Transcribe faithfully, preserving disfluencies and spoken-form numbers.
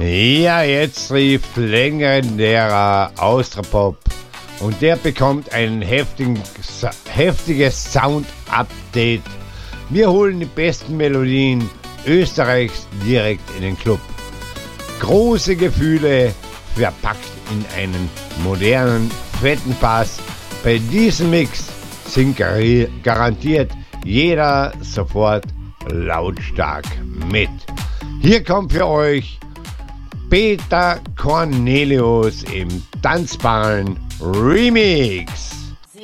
Ja, jetzt rief legendärer Austropop und der bekommt ein heftigen, heftiges Sound-Update. Wir holen die besten Melodien Österreichs direkt in den Club. Große Gefühle verpackt in einen modernen, fetten Bass. Bei diesem Mix singt garantiert jeder sofort lautstark mit. Hier kommt für euch Peter Cornelius im tanzbaren Remix.